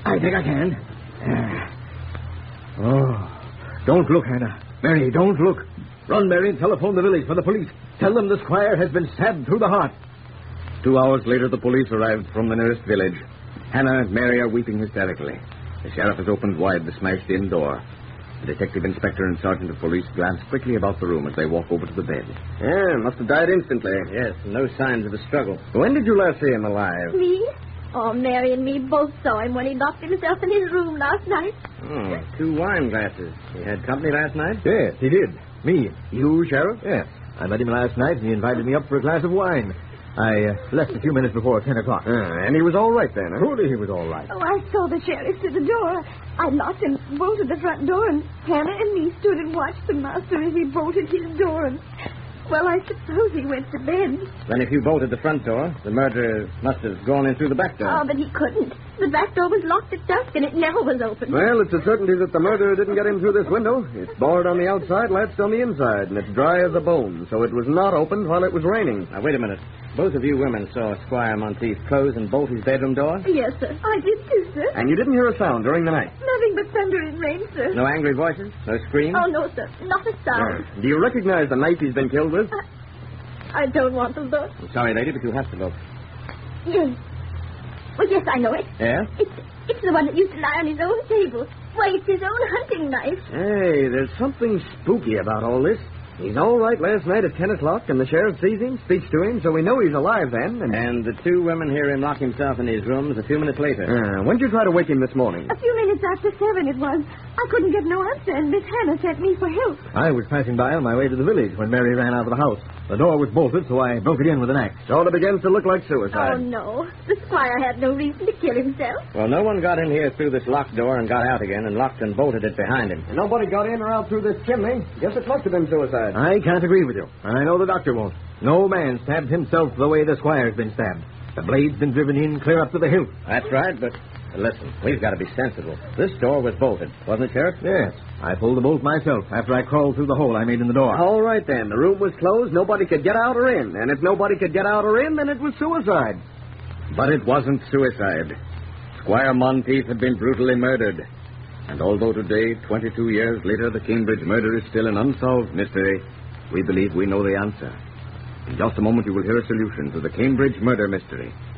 I think I can. Don't look, Hannah. Mary, don't look. Run, Mary, and telephone the village for the police. Tell them the squire has been stabbed through the heart. 2 hours later, the police arrived from the nearest village. Hannah and Mary are weeping hysterically. The sheriff has opened wide the smashed-in door. The detective inspector and sergeant of police glance quickly about the room as they walk over to the bed. Yeah, must have died instantly. Yes, no signs of a struggle. When did you last see him alive? Me? Oh, Mary and me both saw him when he locked himself in his room last night. 2 wine glasses. He had company last night? Yes, he did. Me. You, Sheriff? Yes. I met him last night, and he invited me up for a glass of wine. I left a few minutes before 10 o'clock. And he was all right then, huh? Truly, he was all right. Oh, I saw the sheriff to the door. I locked and bolted the front door, and Hannah and me stood and watched the master as he bolted his door. And, well, I suppose he went to bed. Then if you bolted the front door, the murderer must have gone in through the back door. Oh, but he couldn't. The back door was locked at dusk, and it never was opened. Well, it's a certainty that the murderer didn't get in through this window. It's barred on the outside, latched on the inside, and it's dry as a bone, so it was not opened while it was raining. Now, wait a minute. Both of you women saw Squire Monteith close and bolt his bedroom door? Yes, sir. I did too, sir. And you didn't hear a sound during the night? Nothing but thunder and rain, sir. No angry voices? No screams? Oh, no, sir. Not a sound. Do you recognize the knife he's been killed with? I don't want to look. I'm sorry, lady, but you have to look. Yes. Well, yes, I know it. Yeah? It's the one that used to lie on his own table. Why, it's his own hunting knife. Hey, there's something spooky about all this. He's all right last night at 10 o'clock, and the sheriff sees him, speaks to him, so we know he's alive then. And the 2 women hear him lock himself in his rooms a few minutes later. When did you try to wake him this morning? A few minutes after 7 it was. I couldn't get no answer, and Miss Hannah sent me for help. I was passing by on my way to the village when Mary ran out of the house. The door was bolted, so I broke it in with an axe. Sort of begins to look like Oh, suicide. no. The squire had no reason to kill himself. Well, no one got in here through this locked door and got out again and locked and bolted it behind him. Nobody got in or out through this chimney. Guess it must have been suicide. I can't agree with you, and I know the doctor won't. No man stabbed himself the way the squire's been stabbed. The blade's been driven in clear up to the hilt. That's right, but listen, we've got to be sensible. This door was bolted, wasn't it, Sheriff? Yes. I pulled the bolt myself after I crawled through the hole I made in the door. All right, then. The room was closed. Nobody could get out or in. And if nobody could get out or in, then it was suicide. But it wasn't suicide. Squire Monteith had been brutally murdered. And although today, 22 years later, the Cambridge murder is still an unsolved mystery, we believe we know the answer. In just a moment, you will hear a solution to the Cambridge murder mystery.